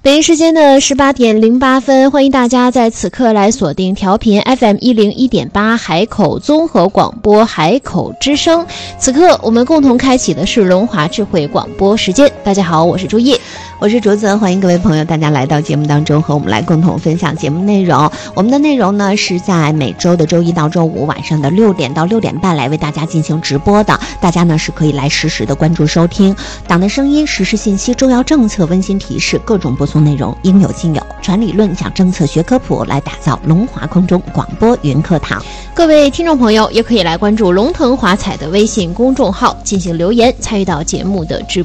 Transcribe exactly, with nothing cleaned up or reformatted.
北京时间的十八点零八分，欢迎大家在此刻来锁定调频 F M 一零一点八海口综合广播海口之声。此刻我们共同开启的是龙华智慧广播时间。大家好，我是朱叶， 我是竹子，欢迎各位朋友，大家来到节目当中，和我们来共同分享节目内容。我们的内容呢是在每周的周一到周五晚上的六点到六点半来为大家进行直播的，大家呢是可以来实时的关注收听党的声音、时事信息、重要政策、温馨提示，各种播送内容应有尽有，传理论、讲政策、学科普，来打造龙华空中广播云课堂。 各位听众朋友也可以来关注龙腾华彩的微信公众号进行留言，参与到节目的直播。